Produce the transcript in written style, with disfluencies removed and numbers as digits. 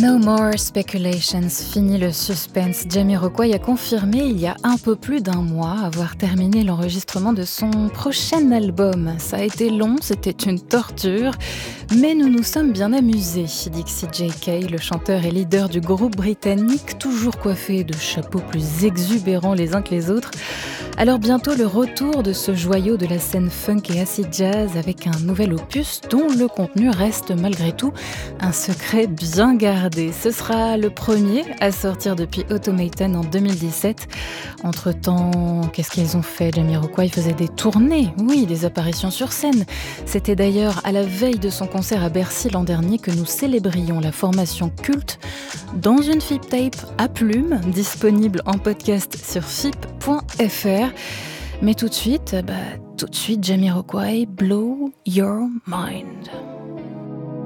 No more speculations, fini le suspense. Jamiroquai a confirmé il y a un peu plus d'un mois avoir terminé l'enregistrement de son prochain album. Ça a été long, c'était une torture, mais nous nous sommes bien amusés. Dixie J.K., le chanteur et leader du groupe britannique, toujours coiffé de chapeaux plus exubérants les uns que les autres. Alors bientôt le retour de ce joyau de la scène funk et acid jazz avec un nouvel opus dont le contenu reste malgré tout un secret bien gardé. Ce sera le premier à sortir depuis Automaton en 2017. Entre-temps, qu'est-ce qu'ils ont fait? Jamiroquai faisait des tournées, oui, des apparitions sur scène. C'était d'ailleurs à la veille de son concert à Bercy l'an dernier que nous célébrions la formation culte dans une FIP tape à plumes, disponible en podcast sur fip.fr. Mais tout de suite, Jamiroquai, Blow Your Mind.